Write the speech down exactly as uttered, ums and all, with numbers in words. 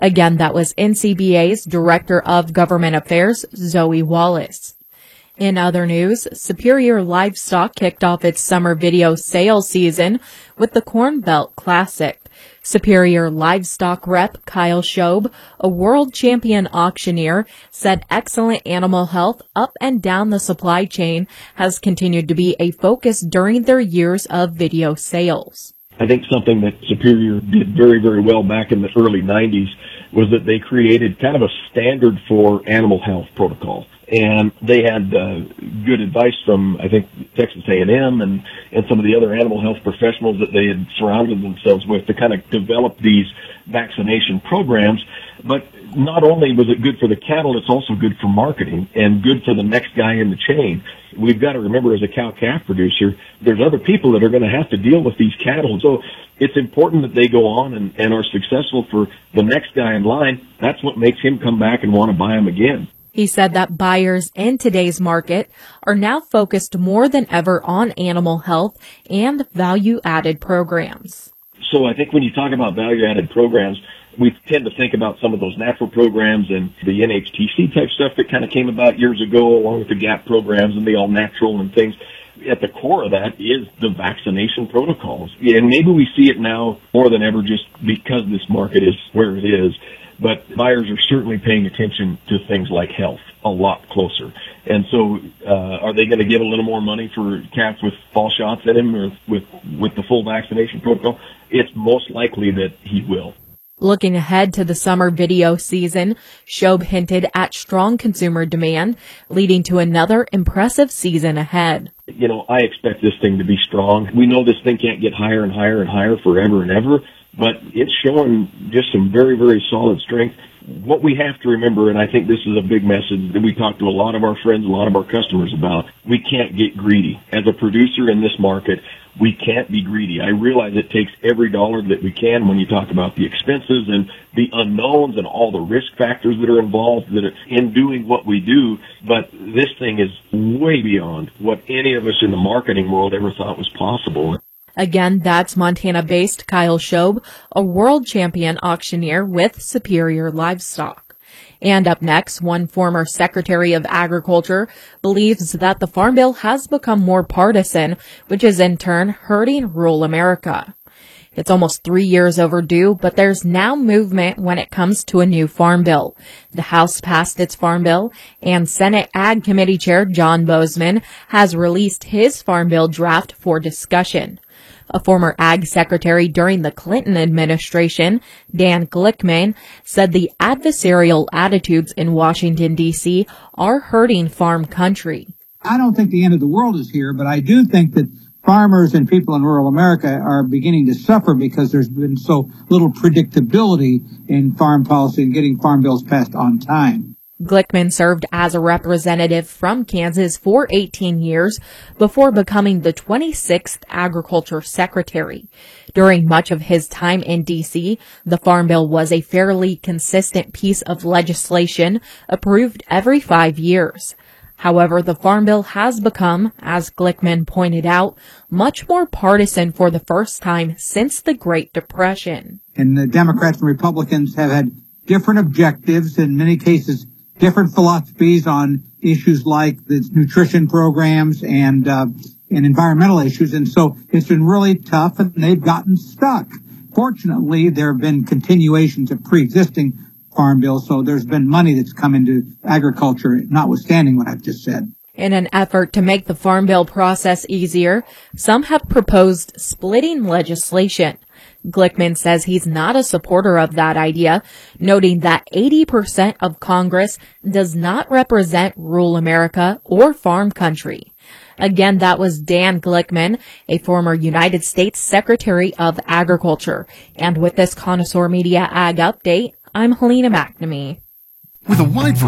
Again, that was N C B A's Director of Government Affairs, Zoe Wallace. In other news, Superior Livestock kicked off its summer video sales season with the Corn Belt Classic. Superior Livestock rep Kyle Shobe, a world champion auctioneer, said excellent animal health up and down the supply chain has continued to be a focus during their years of video sales. I think something that Superior did very, very well back in the early nineties was that they created kind of a standard for animal health protocol. And they had uh, good advice from, I think, Texas A and M and, and some of the other animal health professionals that they had surrounded themselves with to kind of develop these vaccination programs. But not only was it good for the cattle, it's also good for marketing and good for the next guy in the chain. We've got to remember, as a cow-calf producer, there's other people that are going to have to deal with these cattle. So it's important that they go on and, and are successful for the next guy in line. That's what makes him come back and want to buy them again. He said that buyers in today's market are now focused more than ever on animal health and value-added programs. So I think when you talk about value-added programs, we tend to think about some of those natural programs and the N H T C type stuff that kind of came about years ago, along with the GAP programs and the all-natural and things. At the core of that is the vaccination protocols. And maybe we see it now more than ever just because this market is where it is. But buyers are certainly paying attention to things like health a lot closer. And so, uh, are they going to give a little more money for calves with fall shots in him or with, with the full vaccination protocol? It's most likely that he will. Looking ahead to the summer video season, Shobe hinted at strong consumer demand, leading to another impressive season ahead. You know, I expect this thing to be strong. We know this thing can't get higher and higher and higher forever and ever, but it's showing just some very, very solid strength. What we have to remember, and I think this is a big message that we talk to a lot of our friends, a lot of our customers about, we can't get greedy. As a producer in this market, we can't be greedy. I realize it takes every dollar that we can when you talk about the expenses and the unknowns and all the risk factors that are involved that are in doing what we do, but this thing is way beyond what any of us in the marketing world ever thought was possible. Again, that's Montana-based Kyle Shobe, a world champion auctioneer with Superior Livestock. And up next, one former Secretary of Agriculture believes that the Farm Bill has become more partisan, which is in turn hurting rural America. It's almost three years overdue, but there's now movement when it comes to a new Farm Bill. The House passed its Farm Bill, and Senate Ag Committee Chair John Boozman has released his Farm Bill draft for discussion. A former Ag Secretary during the Clinton administration, Dan Glickman, said the adversarial attitudes in Washington, D C are hurting farm country. I don't think the end of the world is here, but I do think that farmers and people in rural America are beginning to suffer because there's been so little predictability in farm policy and getting farm bills passed on time. Glickman served as a representative from Kansas for eighteen years before becoming the twenty-sixth Agriculture Secretary. During much of his time in D C, the Farm Bill was a fairly consistent piece of legislation approved every five years. However, the Farm Bill has become, as Glickman pointed out, much more partisan for the first time since the Great Depression. And the Democrats and Republicans have had different objectives, in many cases different philosophies on issues like the nutrition programs and uh, and environmental issues. And so it's been really tough, and they've gotten stuck. Fortunately, there have been continuations of pre-existing farm bills, so there's been money that's come into agriculture, notwithstanding what I've just said. In an effort to make the Farm Bill process easier, some have proposed splitting legislation. Glickman says he's not a supporter of that idea, noting that eighty percent of Congress does not represent rural America or farm country. Again, that was Dan Glickman, a former United States Secretary of Agriculture. And with this Connoisseur Media Ag Update, I'm Helena McNamee. With a wide